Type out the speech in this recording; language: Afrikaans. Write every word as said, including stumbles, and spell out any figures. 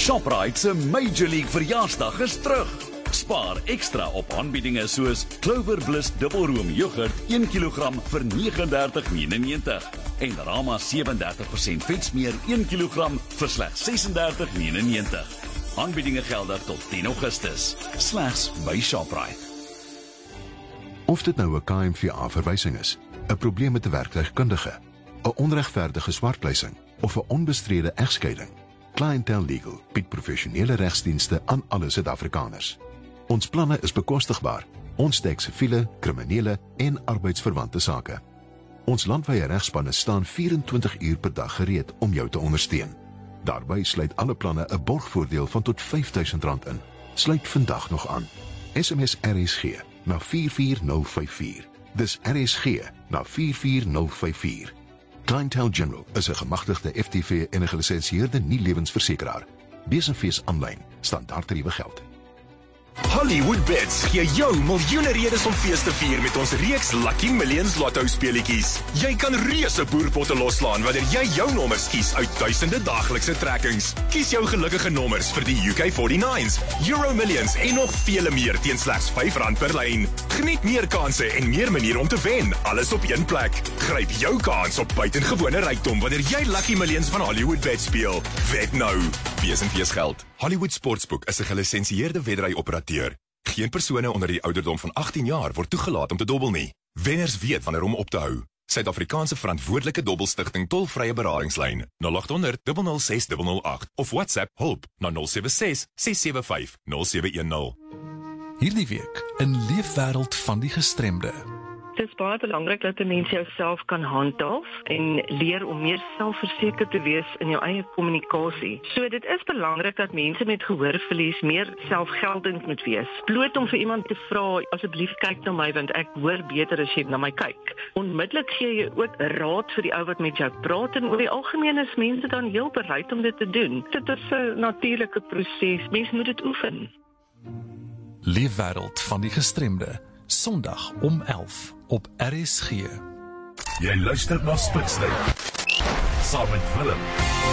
Shoprite se Major League verjaarsdag is terug. Spaar ekstra op aanbiedinge soos Clover Bliss dubbelroom yoghurt een kilogram vir nege en dertig negenennegentig en Rama sewe en dertig persent vetsmeer een kilogram vir slegs ses en dertig negenennegentig. Aanbiedinge geldig tot tien Augustus. Slegs by Shoprite. Of dit nou 'n K M V A-verwysing is, 'n probleem met 'n werktuigkundige, 'n onregverdige swartleising of 'n onbestrede egskeiding, Clientele Legal bied professionele regsdienste aan alle Suid-Afrikaners. Ons planne is bekostigbaar. Ons dek siviele, kriminele en arbeidsverwante sake. Ons landwyse regspanne staan vyf-en-twintig uur per dag gereed om jou te ondersteun. Daarby sluit alle planne 'n borgvoordeel van tot vyf duisend rand in. Sluit vandag nog aan. S M S R S G na vier vier nul vyf vier. Dis R S G na vier vier nul vyf vier. Clientele General is 'n gemagtigde F T V en 'n gelisensieerde nie-lewensversekeraar. Besenfees aanlyn, standaardtariewe geld. Hollywood Bets gee jou miljoene redes om fees te vier met ons reeks Lucky Millions Lotto speletjies. Jy kan reuse boerpotte loslaan wanneer jy jou nommers kies uit duisende daaglikse trekkings. Kies jou gelukkige nommers vir die U K forty-nines, Euro Millions en nog vele meer teen slegs vyf rand per lyn. Geniet meer kansse en meer maniere om te wen, alles op een plek. Gryp jou kans op buitengewone rykdom wanneer jy Lucky Millions van Hollywood Bet speel. Wed nou. Wees en fees geld. Hollywood Sportsbook is 'n gelisensieerde wedry-operateur. Geen persone onder die ouderdom van agttien jaar word toegelaat om te dobbel nie. Wenners weet wanneer om op te hou. Suid-Afrikaanse verantwoordelike dobbelstigting tolvrye beradingslyn nul agt honderd nul nul ses nul nul agt of WhatsApp hulp na nul sewe ses ses sewe vyf nul sewe een nul. Hierdie week in Leefwêreld van die Gestremde. Het is baie belangrik dat 'n mens jouself kan handhaaf en leer om meer selfversekerd te wees in jou eie kommunikasie. So dit is belangrik dat mense met gehoorverlies meer selfgeldend moet wees. Bloot om vir iemand te vra, asseblief kyk na my want ek hoor beter as jy na my kyk. Onmiddellik gee jy ook raad vir die ou wat met jou praat en oor die algemeen is mense dan heel bereid om dit te doen. Dit is 'n natuurlike proses. Mens moet dit oefen. Leefwêreld van die Gestremde, Sondag om elf op R S G. Jy luister na Spitstyd saam met Willem.